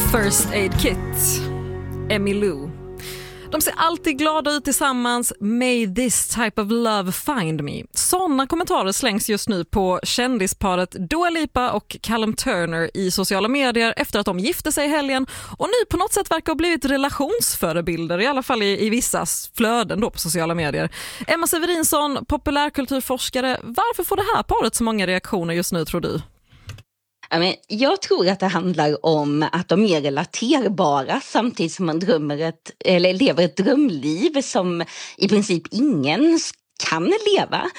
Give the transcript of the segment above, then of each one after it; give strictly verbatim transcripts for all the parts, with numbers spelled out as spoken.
First Aid Kit, Emmylou. De ser alltid glada ut tillsammans. May this type of love find me. Sådana kommentarer slängs just nu på kändisparet Dua Lipa och Callum Turner i sociala medier efter att de gifte sig i helgen och nu på något sätt verkar ha blivit relationsförebilder, i alla fall i, i vissa flöden då på sociala medier. Emma Severinsson, populärkulturforskare, varför får det här paret så många reaktioner just nu, tror du? Jag tror att det handlar om att de är relaterbara samtidigt som man drömmer ett, eller lever ett drömliv som i princip ingen kan leva.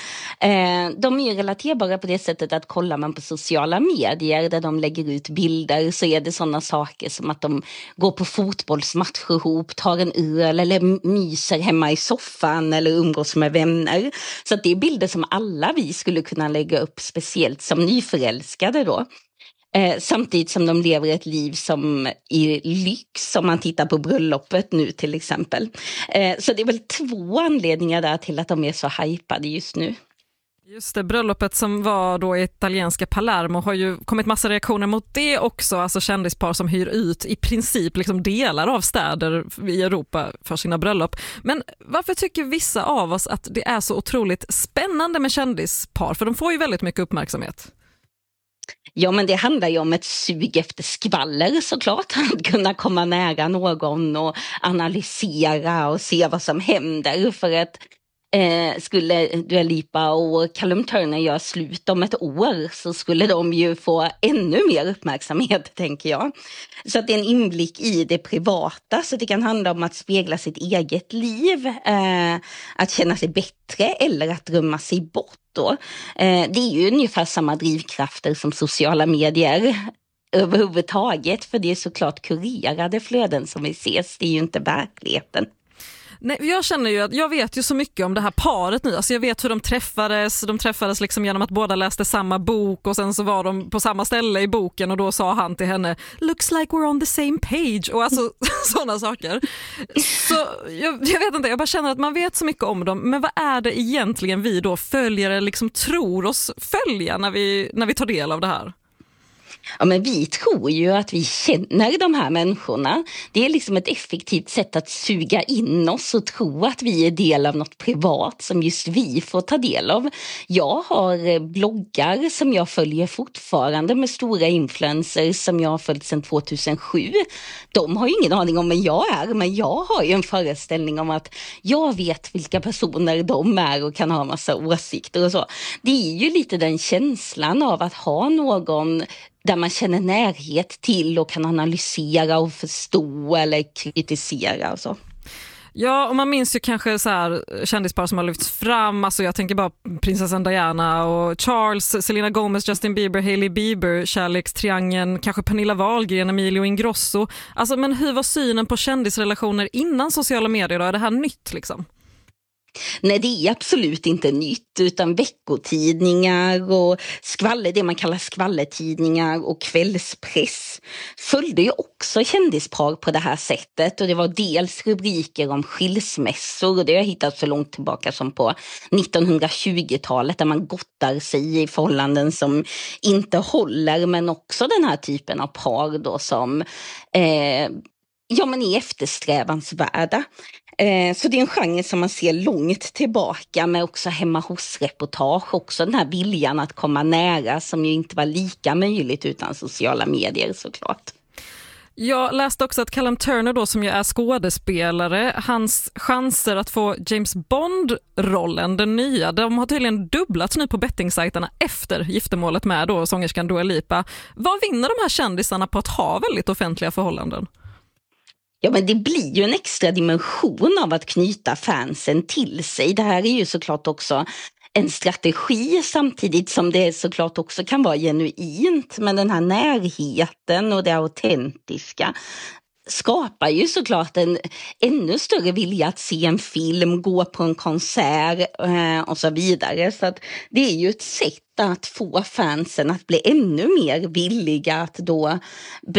De är relaterbara på det sättet att kollar man på sociala medier där de lägger ut bilder så är det sådana saker som att de går på fotbollsmatcher ihop, tar en öl eller myser hemma i soffan eller umgås med vänner. Så att det är bilder som alla vi skulle kunna lägga upp, speciellt som nyförälskade då. Eh, samtidigt som de lever ett liv som i lyx, om man tittar på bröllopet nu till exempel. Eh, så det är väl två anledningar där till att de är så hypade just nu. Just det, bröllopet som var då i italienska Palermo har ju kommit massa reaktioner mot det också. Alltså kändispar som hyr ut i princip liksom delar av städer i Europa för sina bröllop. Men varför tycker vissa av oss att det är så otroligt spännande med kändispar? För de får ju väldigt mycket uppmärksamhet. Ja, men det handlar ju om ett sug efter skvaller såklart. Att kunna komma nära någon och analysera och se vad som händer. För att eh, skulle Dua Lipa och Callum Turner göra slut om ett år så skulle de ju få ännu mer uppmärksamhet, tänker jag. Så att det är en inblick i det privata, så det kan handla om att spegla sitt eget liv, eh, att känna sig bättre eller att drömma sig bort. Då. Eh, det är ju ungefär samma drivkrafter som sociala medier överhuvudtaget, för det är såklart kurerade flöden som vi ses, det är ju inte verkligheten. Nej, jag känner ju att jag vet ju så mycket om det här paret nu. Alltså jag vet hur de träffades. De träffades liksom genom att båda läste samma bok och sen så var de på samma ställe i boken och då sa han till henne "Looks like we're on the same page" och alltså sådana saker. Så jag, jag vet inte, jag bara känner att man vet så mycket om dem. Men vad är det egentligen vi då följare liksom tror oss följa när vi, när vi tar del av det här? Ja, men vi tror ju att vi känner de här människorna. Det är liksom ett effektivt sätt att suga in oss och tro att vi är del av något privat som just vi får ta del av. Jag har bloggar som jag följer fortfarande med stora influencers som jag har följt sedan tvåtusensju. De har ju ingen aning om vem jag är, men jag har ju en föreställning om att jag vet vilka personer de är och kan ha massa åsikter och så. Det är ju lite den känslan av att ha någon där man känner närhet till och kan analysera och förstå eller kritisera och så. Ja, och man minns ju kanske så här kändispar som har lyfts fram. Alltså jag tänker bara prinsessan Diana och Charles, Selena Gomez, Justin Bieber, Hailey Bieber, kärlekstriangeln, kanske Pernilla Wahlgren, Emilio Ingrosso. Alltså, men hur var synen på kändisrelationer innan sociala medier då? Är det här nytt liksom? Nej, det är absolut inte nytt, utan veckotidningar och skvaller, det man kallar skvallertidningar och kvällspress följde ju också kändispar på det här sättet, och det var dels rubriker om skilsmässor, och det har jag hittat så långt tillbaka som på nittonhundratjugotalet där man gottar sig i förhållanden som inte håller, men också den här typen av par då som eh, ja, men är eftersträvansvärda. Så det är en genre som man ser långt tillbaka, med också hemma hos-reportage. Också den här viljan att komma nära som ju inte var lika möjligt utan sociala medier såklart. Jag läste också att Callum Turner då, som ju är skådespelare, hans chanser att få James Bond-rollen, den nya, de har tydligen dubblats nu på bettingsajterna efter giftermålet med då sångerskan Dua Lipa. Vad vinner de här kändisarna på att ha väldigt offentliga förhållanden? Ja, men det blir ju en extra dimension av att knyta fansen till sig. Det här är ju såklart också en strategi, samtidigt som det såklart också kan vara genuint. Men den här närheten och det autentiska skapar ju såklart en ännu större vilja att se en film, gå på en konsert eh, och så vidare. Så att det är ju ett sätt att få fansen att bli ännu mer villiga att då